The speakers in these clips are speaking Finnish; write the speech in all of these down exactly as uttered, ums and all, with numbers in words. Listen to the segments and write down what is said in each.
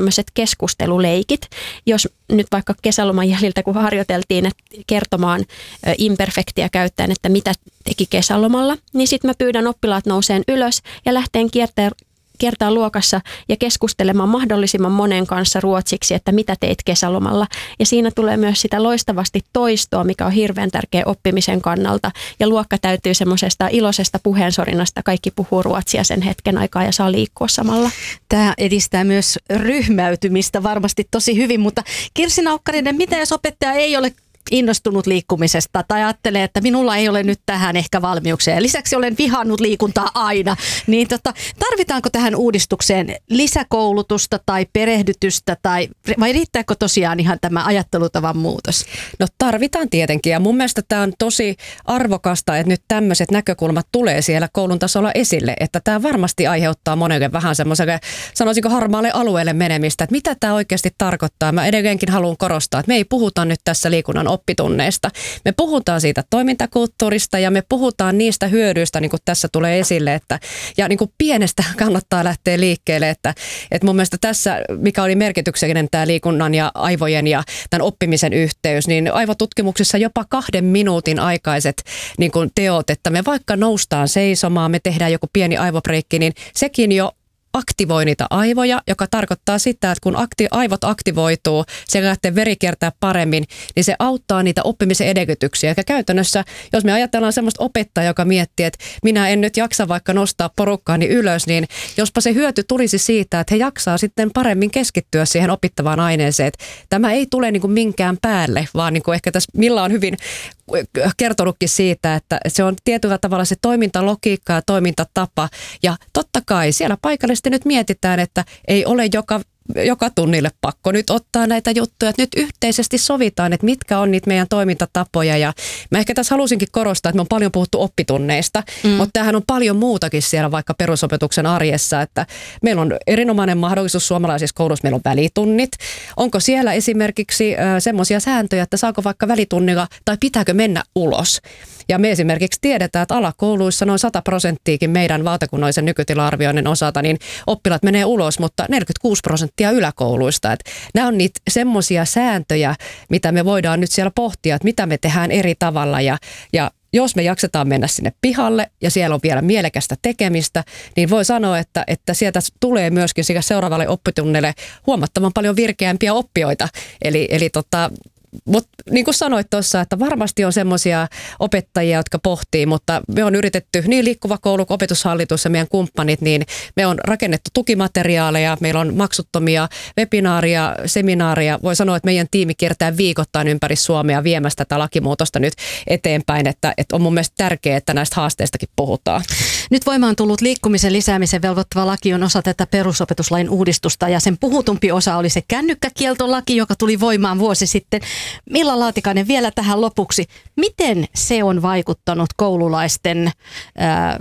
tämmöiset keskusteluleikit. Jos nyt vaikka kesäloman jäljiltä, kun harjoiteltiin että kertomaan imperfektiä käyttäen, että mitä teki kesälomalla, niin sitten mä pyydän oppilaat nouseen ylös ja lähteen kiertämään kiertää luokassa ja keskustelemaan mahdollisimman monen kanssa ruotsiksi, että mitä teit kesälomalla. Ja siinä tulee myös sitä loistavasti toistoa, mikä on hirveän tärkeä oppimisen kannalta. Ja luokka täytyy semmoisesta iloisesta puheensorinasta. Kaikki puhuu ruotsia sen hetken aikaa ja saa liikkua samalla. Tämä edistää myös ryhmäytymistä varmasti tosi hyvin, mutta Kirsi Naukkarinen, mitä jos opettaja ei ole innostunut liikkumisesta tai ajattelee, että minulla ei ole nyt tähän ehkä valmiuksia. Lisäksi olen vihannut liikuntaa aina. Niin tota, tarvitaanko tähän uudistukseen lisäkoulutusta tai perehdytystä tai vai riittääkö tosiaan ihan tämä ajattelutavan muutos? No tarvitaan tietenkin ja mun mielestä tämä on tosi arvokasta, että nyt tämmöiset näkökulmat tulee siellä koulun tasolla esille, että tämä varmasti aiheuttaa monelle vähän semmoiselle, sanoisinko harmaalle alueelle menemistä, että mitä tämä oikeasti tarkoittaa. Mä edelleenkin haluan korostaa, että me ei puhuta nyt tässä liikunnan oppitunneista. Me puhutaan siitä toimintakulttuurista ja me puhutaan niistä hyödyistä, niin kuin tässä tulee esille, että ja niin kuin pienestä kannattaa lähteä liikkeelle, että, että mun mielestä tässä, mikä oli merkityksellinen tämä liikunnan ja aivojen ja tämän oppimisen yhteys, niin aivotutkimuksissa jopa kahden minuutin aikaiset niin kuin teot, että me vaikka noustaan seisomaan, me tehdään joku pieni aivobreikki, niin sekin jo aktivoi niitä aivoja, joka tarkoittaa sitä, että kun akti- aivot aktivoituu, se lähtee veri kiertää paremmin, niin se auttaa niitä oppimisen edellytyksiä. Eikä käytännössä, jos me ajatellaan semmoista opettajaa, joka miettii, että minä en nyt jaksa vaikka nostaa porukkaani ylös, niin jospa se hyöty tulisi siitä, että he jaksaa sitten paremmin keskittyä siihen opittavaan aineeseen. Että tämä ei tule niin kuin minkään päälle, vaan niin kuin ehkä tässä Milla on hyvin kertonutkin siitä, että se on tietyllä tavalla se toimintalogiikka ja toimintatapa. Ja totta kai siellä paikallisesti nyt mietitään, että ei ole joka joka tunnille pakko nyt ottaa näitä juttuja, että nyt yhteisesti sovitaan, että mitkä on niitä meidän toimintatapoja ja mä ehkä tässä halusinkin korostaa, että me on paljon puhuttu oppitunneista, mm. mutta tämähän on paljon muutakin siellä vaikka perusopetuksen arjessa, että meillä on erinomainen mahdollisuus suomalaisissa kouluissa, meillä on välitunnit. Onko siellä esimerkiksi äh, semmoisia sääntöjä, että saako vaikka välitunnilla tai pitääkö mennä ulos? Ja me esimerkiksi tiedetään, että alakouluissa noin sata prosenttiakin meidän valtakunnallisen nykytila-arvioinnin osalta, niin oppilaat menee ulos, mutta neljäkymmentäkuusi prosenttia yläkouluista. Että nämä on niitä semmoisia sääntöjä, mitä me voidaan nyt siellä pohtia, että mitä me tehdään eri tavalla ja, ja jos me jaksetaan mennä sinne pihalle ja siellä on vielä mielekästä tekemistä, niin voi sanoa, että, että sieltä tulee myöskin seuraavalle oppitunnille huomattavan paljon virkeämpiä oppijoita. Eli, eli tota, mutta niin kuin sanoit tuossa, että varmasti on semmoisia opettajia, jotka pohtii, mutta me on yritetty niin Liikkuva koulu kuin Opetushallitus ja meidän kumppanit, niin me on rakennettu tukimateriaaleja, meillä on maksuttomia webinaaria, seminaaria. Voi sanoa, että meidän tiimi kiertää viikoittain ympäri Suomea viemässä tätä lakimuutosta nyt eteenpäin, että, että on mun mielestä tärkeää, että näistä haasteistakin puhutaan. Nyt voimaan tullut liikkumisen lisäämisen velvoittava laki on osa tätä perusopetuslain uudistusta ja sen puhutumpi osa oli se kännykkäkieltolaki, joka tuli voimaan vuosi sitten. Milla Laatikainen vielä tähän lopuksi, miten se on vaikuttanut koululaisten ää,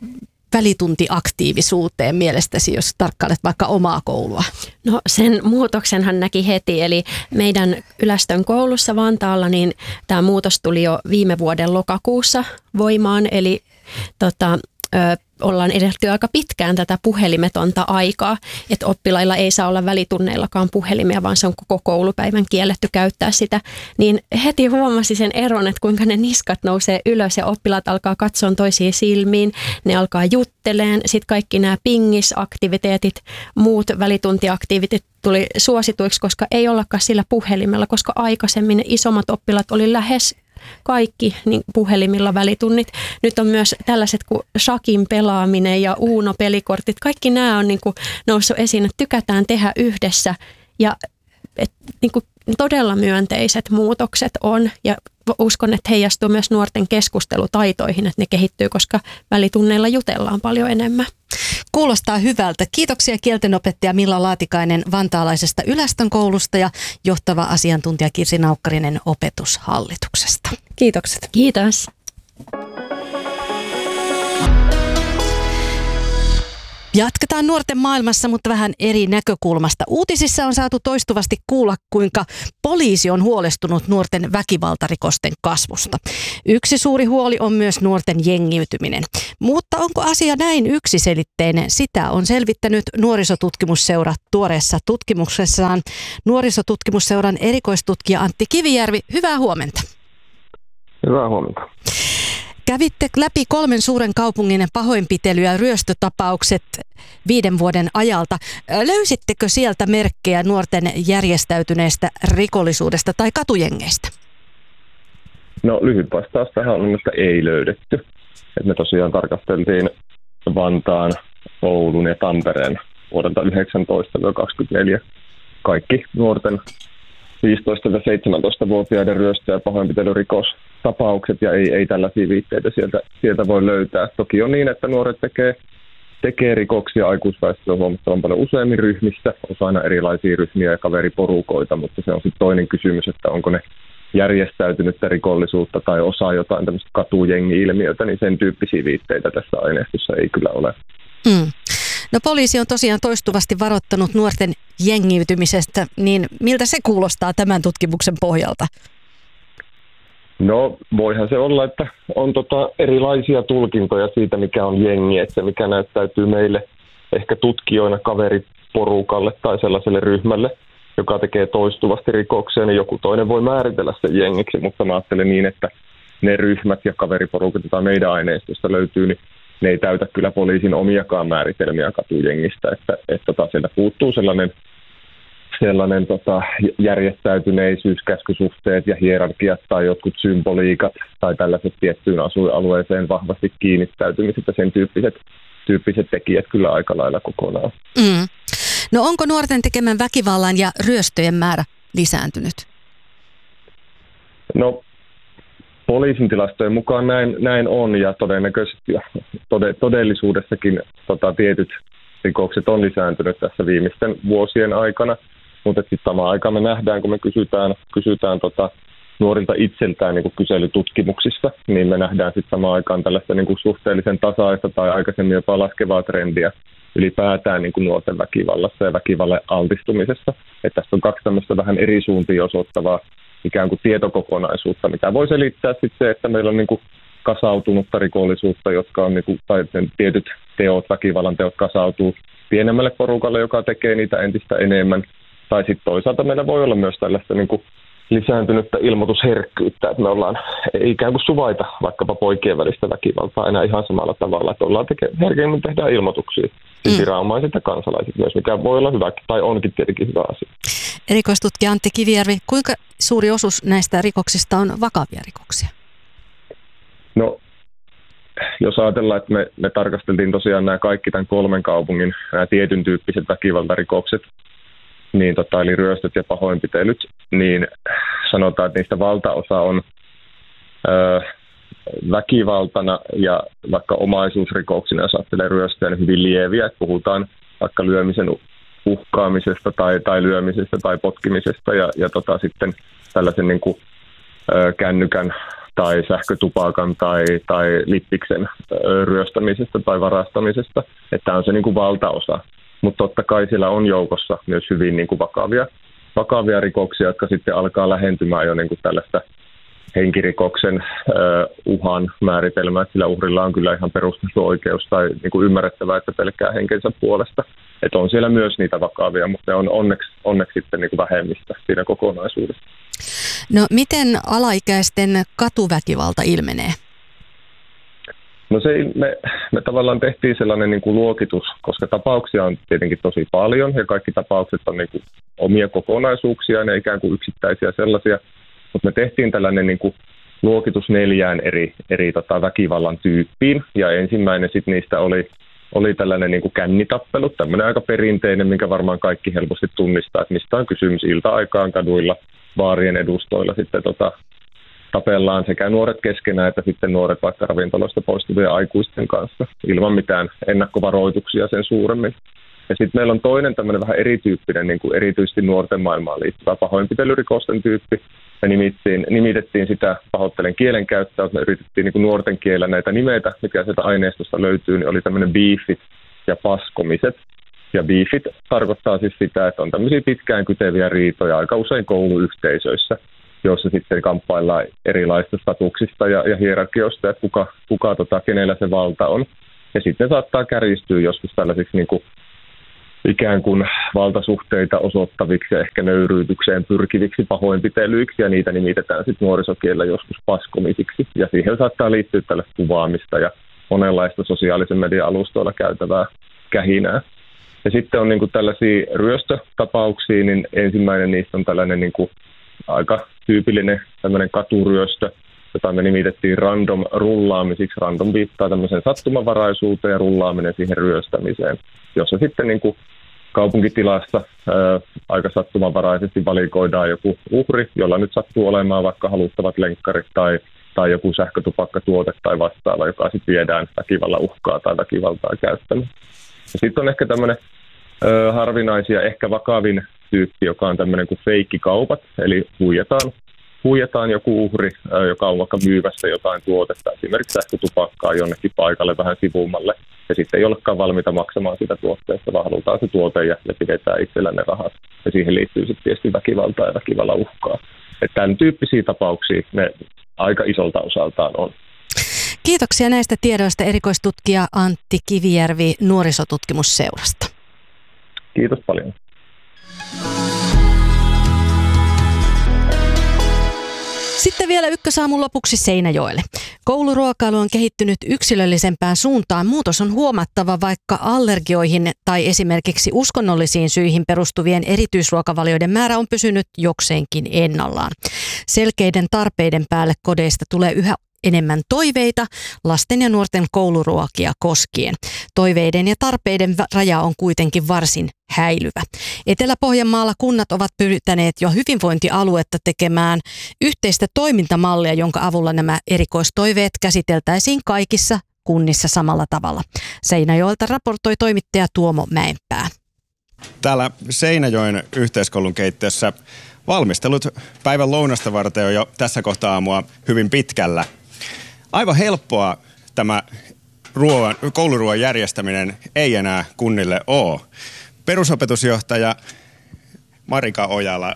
välituntiaktiivisuuteen mielestäsi, jos tarkkailet vaikka omaa koulua? No sen muutoksenhan näki heti, eli meidän Ylästön koulussa Vantaalla niin tämä muutos tuli jo viime vuoden lokakuussa voimaan, eli tota, ö, ollaan edetty aika pitkään tätä puhelimetonta aikaa, että oppilailla ei saa olla välitunneillakaan puhelimia, vaan se on koko koulupäivän kielletty käyttää sitä, niin heti huomasi sen eron, että kuinka ne niskat nousee ylös ja oppilaat alkaa katsoa toisiin silmiin, ne alkaa jutteleen, sitten kaikki nämä pingisaktiviteetit, muut välituntiaktiviteetit tuli suosituiksi, koska ei ollakaan sillä puhelimella, koska aikaisemmin isommat oppilaat oli lähes kaikki niin puhelimilla välitunnit. Nyt on myös tällaiset kuin shakin pelaaminen ja Uno-pelikortit. Kaikki nämä on niin kuin noussut esiin, että tykätään tehdä yhdessä ja et, niin kuin todella myönteiset muutokset on ja uskon, että heijastuu myös nuorten keskustelutaitoihin, että ne kehittyy, koska välitunneilla jutellaan paljon enemmän. Kuulostaa hyvältä. Kiitoksia kieltenopettaja Milla Laatikainen vantaalaisesta Ylästön koulusta ja johtava asiantuntija Kirsi Naukkarinen Opetushallituksesta. Kiitokset. Kiitos. Jatketaan nuorten maailmassa, mutta vähän eri näkökulmasta. Uutisissa on saatu toistuvasti kuulla, kuinka poliisi on huolestunut nuorten väkivaltarikosten kasvusta. Yksi suuri huoli on myös nuorten jengiytyminen. Mutta onko asia näin yksiselitteinen? Sitä on selvittänyt Nuorisotutkimusseura tuoreessa tutkimuksessaan. Nuorisotutkimusseuran erikoistutkija Antti Kivijärvi, hyvää huomenta. Hyvää huomenta. Kävitte läpi kolmen suuren kaupungin pahoinpitely- ja ryöstötapaukset viiden vuoden ajalta. Löysittekö sieltä merkkejä nuorten järjestäytyneestä rikollisuudesta tai katujengeistä? No lyhyt vastaus tähän on, että ei löydetty. Et me tosiaan tarkasteltiin Vantaan, Oulun ja Tampereen vuodelta yhdeksäntoista kaksikymmentäneljä kaikki nuorten viisitoista-seitsemäntoista-vuotiaiden ryöstö- ja pahoinpitelyrikostapaukset, ja ei, ei tällaisia viitteitä sieltä, sieltä voi löytää. Toki on niin, että nuoret tekee, tekee rikoksia aikuisväestöä huomattavan paljon useammin ryhmissä, osana erilaisia ryhmiä ja kaveriporukoita, mutta se on sitten toinen kysymys, että onko ne järjestäytynyttä rikollisuutta tai osaa jotain tämmöistä katujengi-ilmiötä, niin sen tyyppisiä viitteitä tässä aineistossa ei kyllä ole. Mm. No poliisi on tosiaan toistuvasti varoittanut nuorten jengiytymisestä, niin miltä se kuulostaa tämän tutkimuksen pohjalta? No voihan se olla, että on tota erilaisia tulkintoja siitä, mikä on jengi, että se mikä näyttäytyy meille ehkä tutkijoina kaveriporukalle tai sellaiselle ryhmälle, joka tekee toistuvasti rikoksia, niin joku toinen voi määritellä sen jengiksi, mutta mä ajattelen niin, että ne ryhmät ja kaveriporukat, joita meidän aineistosta löytyy, niin ne ei täytä kyllä poliisin omiakaan määritelmiä katujengistä, että, että tota, sieltä puuttuu sellainen, sellainen tota, järjestäytyneisyys, käskysuhteet ja hierarkiat tai jotkut symboliikat tai tällaiset tiettyyn asuinalueeseen vahvasti kiinnittäytymiset ja sen tyyppiset, tyyppiset tekijät kyllä aika lailla kokonaan. Mm. No onko nuorten tekemän väkivallan ja ryöstöjen määrä lisääntynyt? No poliisin tilastojen mukaan näin, näin on ja todennäköisesti ja tode, todellisuudessakin tota, tietyt rikokset on lisääntynyt tässä viimeisten vuosien aikana, mutta sitten samaan aikaan me nähdään, kun me kysytään, kysytään tota, nuorilta itseltään niin kuin kyselytutkimuksissa, niin me nähdään sitten samaan aikaan tällaista niin kuin suhteellisen tasaista tai aikaisemmin jopa laskevaa trendiä ylipäätään niin kuin nuorten väkivallassa ja väkivalle altistumisessa. Että tässä on kaksi tämmöistä vähän eri suuntiin osoittavaa ikään kuin tietokokonaisuutta, mitä voi selittää sitten se, että meillä on niin kuin kasautunutta rikollisuutta, jotka on niin kuin, tai tietyt teot, väkivallan teot kasautuu pienemmälle porukalle, joka tekee niitä entistä enemmän. Tai sitten toisaalta meillä voi olla myös tällaista niin kuin lisääntynyttä ilmoitusherkkyyttä, että me ollaan ikään kuin suvaita vaikkapa poikien välistä väkivaltaa enää ihan samalla tavalla, että ollaan teke- herkemmin tehdään ilmoituksia mm. viranomaiset ja kansalaiset myös, mikä voi olla hyvä tai onkin tietenkin hyvä asia. Erikoistutkija Antti Kivijärvi, kuinka suuri osuus näistä rikoksista on vakavia rikoksia? No, jos ajatellaan, että me, me tarkasteltiin tosiaan nämä kaikki tämän kolmen kaupungin nämä tietyn tyyppiset väkivaltarikokset, niin tota, eli ryöstöt ja pahoinpitelyt, niin sanotaan, että niistä valtaosa on ö, väkivaltana ja vaikka omaisuusrikoksina, jos ajattelee ryöstöjä, niin hyvin lieviä, että puhutaan vaikka lyömisen uhkaamisesta tai, tai lyömisestä tai potkimisesta ja, ja tota, sitten tällaisen niin kuin, ö, kännykän tai sähkötupakan tai, tai lippiksen ö, ryöstämisestä tai varastamisesta, että tämä on se niin kuin valtaosa. Mutta totta kai siellä on joukossa myös hyvin niin kuin vakavia, vakavia rikoksia, jotka sitten alkaa lähentymään jo niin kuin tällaista henkirikoksen ö, uhan määritelmää, että sillä uhrilla on kyllä ihan perusteltu oikeus tai niin kuin ymmärrettävää, että pelkää henkensä puolesta. Että on siellä myös niitä vakavia, mutta ne on onneksi, onneksi sitten niin kuin vähemmistä siinä kokonaisuudessa. No miten alaikäisten katuväkivalta ilmenee? No se, me, me tavallaan tehtiin sellainen niin kuin luokitus, koska tapauksia on tietenkin tosi paljon ja kaikki tapaukset on niin kuin omia kokonaisuuksia, ne ikään kuin yksittäisiä sellaisia, mutta me tehtiin tällainen niin kuin luokitus neljään eri, eri tota, väkivallan tyyppiin ja ensimmäinen sitten niistä oli, oli tällainen niin kuin kännitappelu, tämmöinen aika perinteinen, minkä varmaan kaikki helposti tunnistaa, että mistä on kysymys ilta-aikaan kaduilla, baarien edustoilla sitten tota, tapellaan sekä nuoret keskenään että sitten nuoret vaikka ravintoloista poistuvien aikuisten kanssa ilman mitään ennakkovaroituksia sen suuremmin. Ja sitten meillä on toinen tämmöinen vähän erityyppinen, niin kuin erityisesti nuorten maailmaan liittyvä pahoinpitelyrikosten tyyppi. Me nimitettiin, nimitettiin sitä pahoittelen kielenkäyttöä, me yritettiin niin kuin nuorten kielellä näitä nimeitä, mikä sieltä aineistosta löytyy, niin oli tämmöinen beefi ja paskomiset. Ja beefit tarkoittaa siis sitä, että on tämmöisiä pitkään kyteviä riitoja aika usein kouluyhteisöissä, joissa sitten kamppaillaan erilaisista statuksista ja, ja hierarkioista, että kuka, kuka tota, kenellä se valta on. Ja sitten saattaa kärjistyä joskus tällaisiksi niin kuin ikään kuin valtasuhteita osoittaviksi ja ehkä nöyryytykseen pyrkiviksi pahoinpitelyiksi, ja niitä nimitetään sitten nuorisokielellä joskus paskomisiksi. Ja siihen saattaa liittyä tällaista kuvaamista ja monenlaista sosiaalisen median alustoilla käytävää kähinää. Ja sitten on niin kuin tällaisia ryöstötapauksia, niin ensimmäinen niistä on tällainen niin kuin aika tyypillinen tämmöinen katuryöstö, jota me nimitettiin random rullaamisiksi. Random viittaa tämmöiseen sattumanvaraisuuteen ja rullaaminen siihen ryöstämiseen, jossa sitten niin kuin kaupunkitilassa ää, aika sattumanvaraisesti valikoidaan joku uhri, jolla nyt sattuu olemaan vaikka haluttavat lenkkarit tai, tai joku sähkötupakkatuote tai vastaava, joka sitten viedään väkivallan uhkaa tai väkivaltaa käyttämään. Ja sitten on ehkä tämmöinen ää, harvinaisia, ehkä vakavin tyyppi, joka on tämmöinen kuin feikkikaupat, eli huijataan. Huijataan joku uhri, joka on vaikka myyvässä jotain tuotetta, esimerkiksi sähkötupakkaa jonnekin paikalle vähän sivummalle, ja sitten ei olekaan valmiita maksamaan sitä tuotteesta, vaan halutaan se tuote ja pidetään itsellä ne rahat. Ja siihen liittyy sitten tietysti väkivaltaa ja väkivallan uhkaa. Että tämän tyyppisiä tapauksia ne aika isolta osaltaan on. Kiitoksia näistä tiedoista erikoistutkija Antti Kivijärvi Nuorisotutkimusseurasta. Kiitos paljon. Sitten vielä Ykkösaamun lopuksi Seinäjoelle. Kouluruokailu on kehittynyt yksilöllisempään suuntaan. Muutos on huomattava, vaikka allergioihin tai esimerkiksi uskonnollisiin syihin perustuvien erityisruokavalioiden määrä on pysynyt jokseenkin ennallaan. Selkeiden tarpeiden päälle kodeista tulee yhä enemmän toiveita lasten ja nuorten kouluruokia koskien. Toiveiden ja tarpeiden raja on kuitenkin varsin häilyvä. Etelä-Pohjanmaalla kunnat ovat pyytäneet jo hyvinvointialuetta tekemään yhteistä toimintamallia, jonka avulla nämä erikoistoiveet käsiteltäisiin kaikissa kunnissa samalla tavalla. Seinäjoelta raportoi toimittaja Tuomo Mäenpää. Täällä Seinäjoen yhteiskoulun keittiössä valmistelut päivän lounasta varten on jo tässä kohtaa aamua hyvin pitkällä. Aivan helppoa tämä ruoan, kouluruoan järjestäminen ei enää kunnille ole. Perusopetusjohtaja Marika Ojala,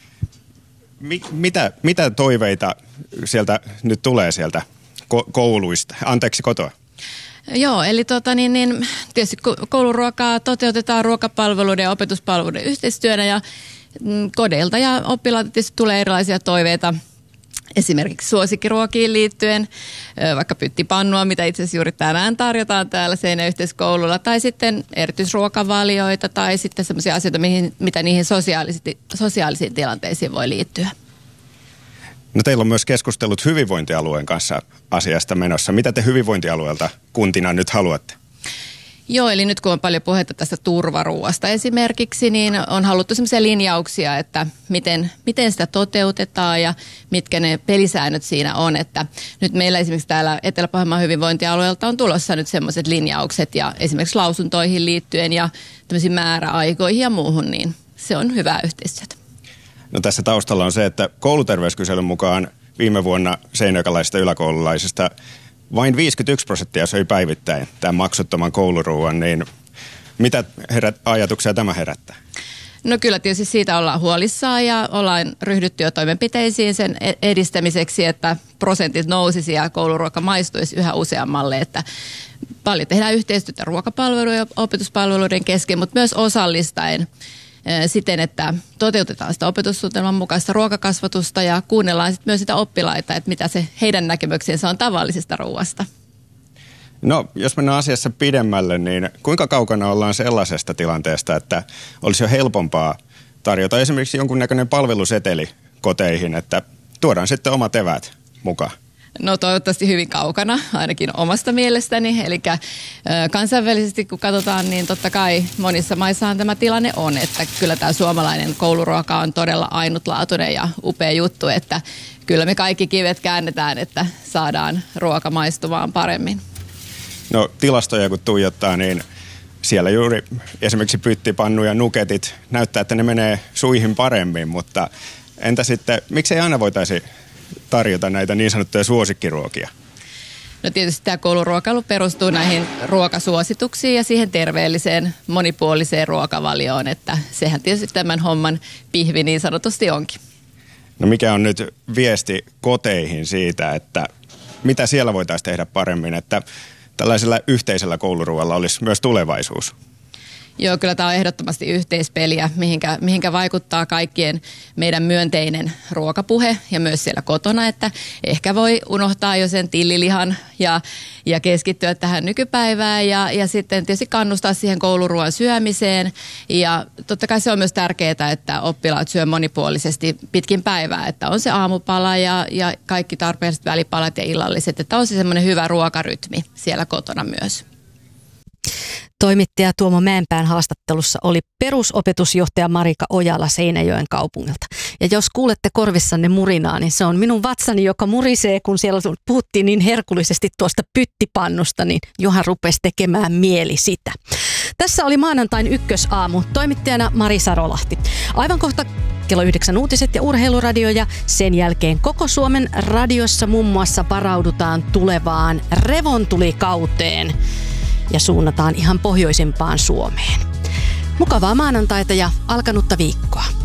mi, mitä, mitä toiveita sieltä nyt tulee sieltä ko- kouluista, anteeksi kotoa? Joo, eli tota, niin, niin, tietysti kouluruokaa toteutetaan ruokapalveluiden ja opetuspalveluiden yhteistyönä ja mm, kodeilta ja oppilailta tietysti tulee erilaisia toiveita. Esimerkiksi suosikkiruokiin liittyen, vaikka pyttipannua, mitä itse asiassa juuri tänään tarjotaan täällä Seinäyhteiskoululla, tai sitten erityisruokavalioita, tai sitten sellaisia asioita, mihin, mitä niihin sosiaalisiin, sosiaalisiin tilanteisiin voi liittyä. No teillä on myös keskustellut hyvinvointialueen kanssa asiasta menossa. Mitä te hyvinvointialueelta kuntina nyt haluatte? Joo, eli nyt kun on paljon puhetta tästä turvaruuasta esimerkiksi, niin on haluttu sellaisia linjauksia, että miten, miten sitä toteutetaan ja mitkä ne pelisäännöt siinä on. Että nyt meillä esimerkiksi täällä Etelä-Pohjanmaan hyvinvointialueelta on tulossa nyt sellaiset linjaukset ja esimerkiksi lausuntoihin liittyen ja tämmöisiin määräaikoihin ja muuhun, niin se on hyvää yhteistyötä. No tässä taustalla on se, että kouluterveyskyselyn mukaan viime vuonna seinäjokalaisista yläkoululaisista vain viisikymmentäyksi prosenttia söi päivittäin tämän maksuttoman kouluruuan, niin mitä herät, ajatuksia tämä herättää? No kyllä tietysti siitä ollaan huolissaan ja ollaan ryhdytty jo toimenpiteisiin sen edistämiseksi, että prosentit nousisi ja kouluruoka maistuisi yhä useammalle, että paljon tehdään yhteistyötä ruokapalvelujen ja opetuspalveluiden kesken, mutta myös osallistaen siten, että toteutetaan sitä opetussuunnitelman mukaista ruokakasvatusta ja kuunnellaan sitten myös sitä oppilaita, että mitä se heidän näkemyksensä on tavallisesta ruoasta. No, jos mennään asiassa pidemmälle, niin kuinka kaukana ollaan sellaisesta tilanteesta, että olisi jo helpompaa tarjota esimerkiksi jonkunnäköinen palveluseteli koteihin, että tuodaan sitten omat eväät mukaan? No toivottavasti hyvin kaukana, ainakin omasta mielestäni. Eli kansainvälisesti kun katsotaan, niin totta kai monissa maissahan tämä tilanne on, että kyllä tämä suomalainen kouluruoka on todella ainutlaatuinen ja upea juttu, että kyllä me kaikki kivet käännetään, että saadaan ruoka maistumaan paremmin. No tilastoja kun tuijottaa, niin siellä juuri esimerkiksi pyttipannu ja nuketit näyttää, että ne menee suihin paremmin, mutta entä sitten, miksei aina voitaisi tarjota näitä niin sanottuja suosikkiruokia? No tietysti tämä kouluruokailu perustuu näihin ruokasuosituksiin ja siihen terveelliseen monipuoliseen ruokavalioon, että sehän tietysti tämän homman pihvi niin sanotusti onkin. No mikä on nyt viesti koteihin siitä, että mitä siellä voitaisiin tehdä paremmin, että tällaisella yhteisellä kouluruoalla olisi myös tulevaisuus? Joo, kyllä tämä on ehdottomasti yhteispeliä, mihinkä, mihinkä vaikuttaa kaikkien meidän myönteinen ruokapuhe ja myös siellä kotona, että ehkä voi unohtaa jo sen tillilihan ja, ja keskittyä tähän nykypäivään ja, ja sitten tietysti kannustaa siihen kouluruoan syömiseen ja totta kai se on myös tärkeää, että oppilaat syö monipuolisesti pitkin päivää, että on se aamupala ja, ja kaikki tarpeelliset välipalat ja illalliset, että on se semmoinen hyvä ruokarytmi siellä kotona myös. Toimittaja Tuomo Mäenpään haastattelussa oli perusopetusjohtaja Marika Ojala Seinäjoen kaupungilta. Ja jos kuulette korvissanne murinaa, niin se on minun vatsani, joka murisee, kun siellä puhuttiin niin herkullisesti tuosta pyttipannusta, niin johan rupesi tekemään mieli sitä. Tässä oli maanantain ykkösaamu, toimittajana Mari Sarolahti. Aivan kohta kello yhdeksän uutiset ja urheiluradio ja sen jälkeen koko Suomen radiossa muun muassa varaudutaan tulevaan revontulikauteen ja suunnataan ihan pohjoisimpaan Suomeen. Mukavaa maanantaita ja alkanutta viikkoa.